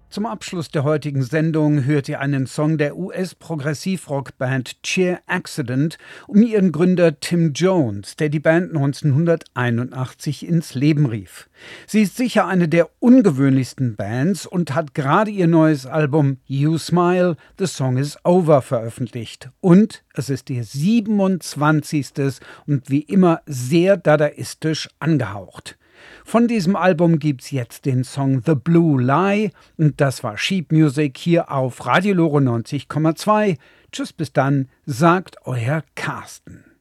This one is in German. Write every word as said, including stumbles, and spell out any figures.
Zum Abschluss der heutigen Sendung hört ihr einen Song der U S-Progressivrockband Cheer Accident um ihren Gründer Tim Jones, der die Band neunzehnhunderteinundachtzig ins Leben rief. Sie ist sicher eine der ungewöhnlichsten Bands und hat gerade ihr neues Album You Smile, The Song Is Over veröffentlicht. Und es ist ihr siebenundzwanzigste und wie immer sehr dadaistisch angehaucht. Von diesem Album gibt's jetzt den Song The Blue Lie und das war Sheet Music hier auf Radio Lore neunzig Komma zwei. Tschüss, bis dann, sagt euer Carsten.